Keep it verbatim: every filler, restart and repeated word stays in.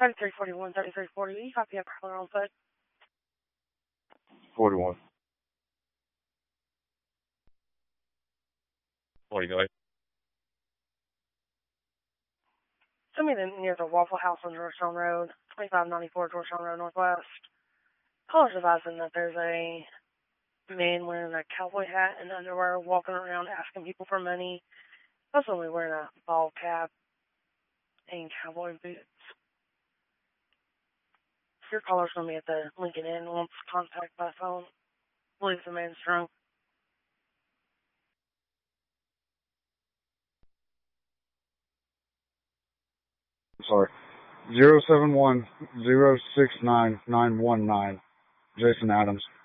thirty-three forty-one, thirty-three forty. You copy a caller on foot. forty-one. What are you going? Send me the near the Waffle House on Georgetown Road, twenty-five ninety-four Georgetown Road Northwest. Caller's advising that there's a man wearing a cowboy hat and underwear walking around asking people for money. Possibly wearing a ball cap and cowboy boots. Your caller's going to be at the Lincoln Inn and wants contact by phone. I believe the man's drunk. Sorry. Zero seven one zero six nine nine one nine. Jason Adams.